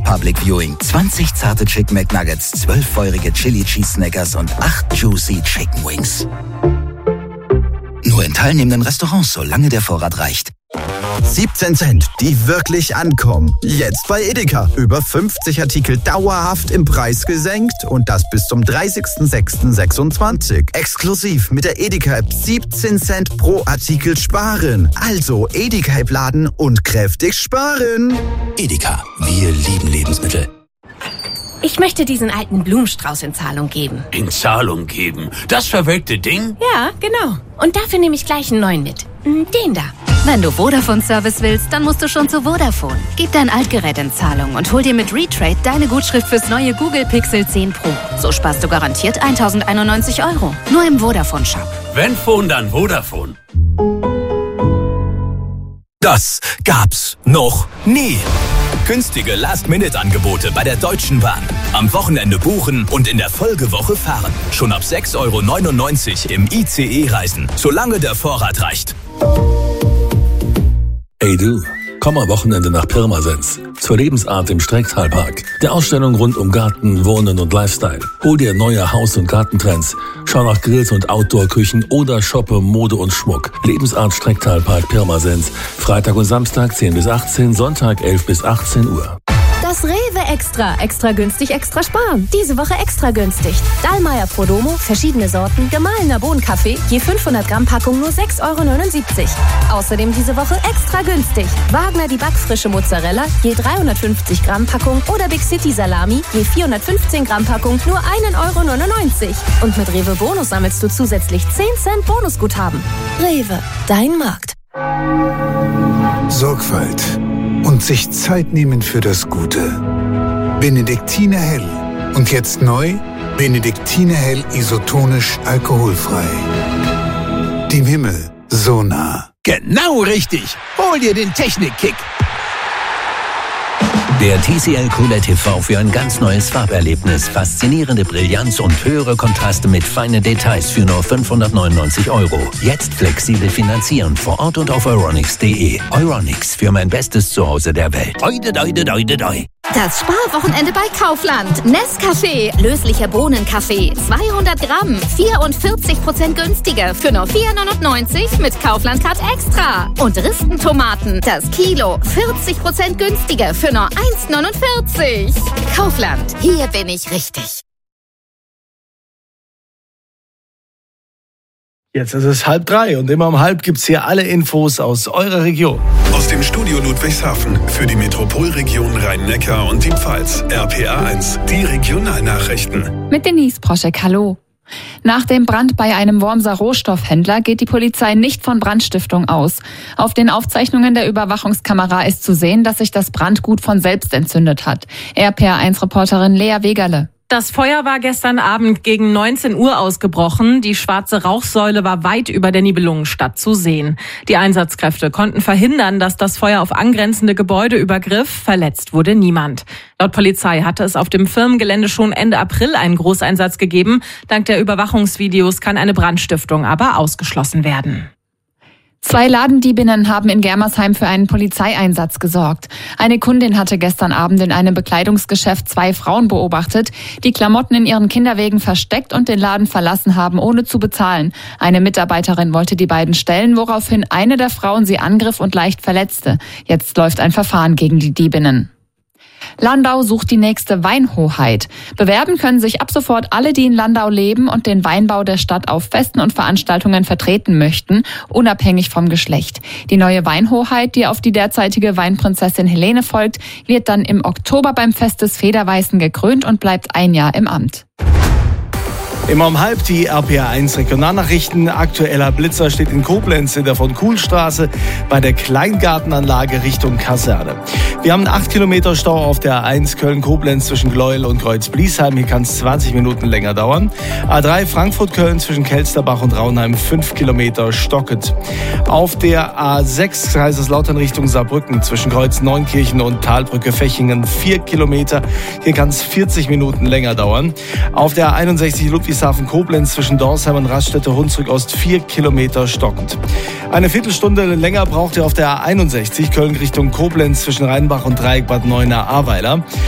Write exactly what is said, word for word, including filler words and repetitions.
Public Viewing. zwanzig zarte Chicken McNuggets, zwölf feurige Chili Cheese Snackers und acht Juicy Chicken Wings. Nur in teilnehmenden Restaurants, solange der Vorrat reicht. siebzehn Cent, die wirklich ankommen. Jetzt bei Edeka. Über fünfzig Artikel dauerhaft im Preis gesenkt und das bis zum dreißigsten sechsten sechsundzwanzig. Exklusiv mit der Edeka-App siebzehn Cent pro Artikel sparen. Also Edeka-App laden und kräftig sparen. Edeka, wir lieben Lebensmittel. Ich möchte diesen alten Blumenstrauß in Zahlung geben. In Zahlung geben? Das verwelkte Ding? Ja, genau. Und dafür nehme ich gleich einen neuen mit. Den da. Wenn du Vodafone-Service willst, dann musst du schon zu Vodafone. Gib dein Altgerät in Zahlung und hol dir mit Retrade deine Gutschrift fürs neue Google Pixel zehn Pro. So sparst du garantiert tausendeinundneunzig Euro. Nur im Vodafone-Shop. Wenn Phone, dann Vodafone. Das gab's noch nie. Günstige Last-Minute-Angebote bei der Deutschen Bahn. Am Wochenende buchen und in der Folgewoche fahren. Schon ab sechs Euro neunundneunzig im I C E-Reisen, solange der Vorrat reicht. Hey du, komm am Wochenende nach Pirmasens zur Lebensart im Strecktalpark. Der Ausstellung rund um Garten, Wohnen und Lifestyle. Hol dir neue Haus- und Gartentrends. Schau nach Grills und Outdoor-Küchen oder shoppe Mode und Schmuck. Lebensart Strecktalpark Pirmasens. Freitag und Samstag zehn bis achtzehn, Sonntag elf bis achtzehn Uhr. Das Rewe Extra. Extra günstig, extra sparen. Diese Woche extra günstig. Dallmayr Prodomo, verschiedene Sorten, gemahlener Bohnenkaffee, je fünfhundert Gramm Packung nur sechs Euro neunundsiebzig. Außerdem diese Woche extra günstig. Wagner die backfrische Mozzarella, je dreihundertfünfzig Gramm Packung oder Big City Salami, je vierhundertfünfzehn Gramm Packung nur ein Euro neunundneunzig. Und mit Rewe Bonus sammelst du zusätzlich zehn Cent Bonusguthaben. Rewe, dein Markt. Sorgfalt und sich Zeit nehmen für das Gute. Benediktiner Hell. Und jetzt neu, Benediktiner Hell isotonisch alkoholfrei. Dem Himmel so nah. Genau richtig. Hol dir den Technik-Kick. Der T C L QLED T V für ein ganz neues Farberlebnis, faszinierende Brillanz und höhere Kontraste mit feinen Details für nur fünfhundertneunundneunzig Euro. Jetzt flexibel finanzieren vor Ort und auf euronics punkt de. Euronics, für mein bestes Zuhause der Welt. Oide, oide, oide, oide. Das Sparwochenende bei Kaufland. Nescafé, löslicher Bohnenkaffee, zweihundert Gramm, vierundvierzig Prozent günstiger für nur vier neunundneunzig mit Kaufland Card Extra. Und Ristentomaten, das Kilo, vierzig Prozent günstiger für nur eins neunundvierzig. Kaufland, hier bin ich richtig. Jetzt ist es halb drei und immer um halb gibt's hier alle Infos aus eurer Region. Aus dem Studio Ludwigshafen für die Metropolregion Rhein-Neckar und die Pfalz. R P A eins, die Regionalnachrichten. Mit Denise Proschek, hallo. Nach dem Brand bei einem Wormser Rohstoffhändler geht die Polizei nicht von Brandstiftung aus. Auf den Aufzeichnungen der Überwachungskamera ist zu sehen, dass sich das Brandgut von selbst entzündet hat. R P A eins Reporterin Lea Wegerle. Das Feuer war gestern Abend gegen neunzehn Uhr ausgebrochen. Die schwarze Rauchsäule war weit über der Nibelungenstadt zu sehen. Die Einsatzkräfte konnten verhindern, dass das Feuer auf angrenzende Gebäude übergriff. Verletzt wurde niemand. Laut Polizei hatte es auf dem Firmengelände schon Ende April einen Großeinsatz gegeben. Dank der Überwachungsvideos kann eine Brandstiftung aber ausgeschlossen werden. Zwei Ladendiebinnen haben in Germersheim für einen Polizeieinsatz gesorgt. Eine Kundin hatte gestern Abend in einem Bekleidungsgeschäft zwei Frauen beobachtet, die Klamotten in ihren Kinderwägen versteckt und den Laden verlassen haben, ohne zu bezahlen. Eine Mitarbeiterin wollte die beiden stellen, woraufhin eine der Frauen sie angriff und leicht verletzte. Jetzt läuft ein Verfahren gegen die Diebinnen. Landau sucht die nächste Weinhoheit. Bewerben können sich ab sofort alle, die in Landau leben und den Weinbau der Stadt auf Festen und Veranstaltungen vertreten möchten, unabhängig vom Geschlecht. Die neue Weinhoheit, die auf die derzeitige Weinprinzessin Helene folgt, wird dann im Oktober beim Fest des Federweißen gekrönt und bleibt ein Jahr im Amt. Immer um halb die R P A eins Regionalnachrichten. Aktueller Blitzer steht in Koblenz in der Von-Kuhl-Straße bei der Kleingartenanlage Richtung Kaserne. Wir haben acht Kilometer Stau auf der A eins Köln-Koblenz zwischen Gleuel und Kreuz-Bliesheim. Hier kann es zwanzig Minuten länger dauern. A drei Frankfurt-Köln zwischen Kelsterbach und Raunheim fünf Kilometer stockend. Auf der A sechs Kaiserslautern Richtung Saarbrücken zwischen Kreuz Neunkirchen und Talbrücke-Fechingen vier Kilometer. Hier kann es vierzig Minuten länger dauern. Auf der A einundsechzig Ludwigshafen-Koblenz zwischen Dorsheim und Raststätte-Hunsrück-Ost vier Kilometer stockend. Eine Viertelstunde länger braucht ihr auf der A einundsechzig Köln Richtung Koblenz zwischen Rheinbach und Dreieck Bad Neuenahr-Ahrweiler.